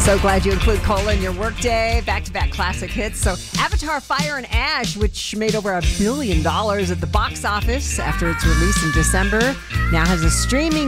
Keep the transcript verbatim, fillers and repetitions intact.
So glad you include Cola in your workday. Back-to-back classic hits. So Avatar Fire and Ash, which made over a billion dollars at the box office after its release in December, now has a streaming